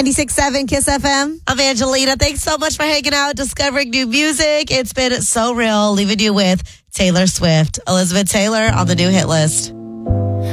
96.7 Kiss FM. I'm Angelina. Thanks so much for hanging out, discovering new music. It's been so real, leaving you with Taylor Swift. Elizabeth Taylor on the new hit list.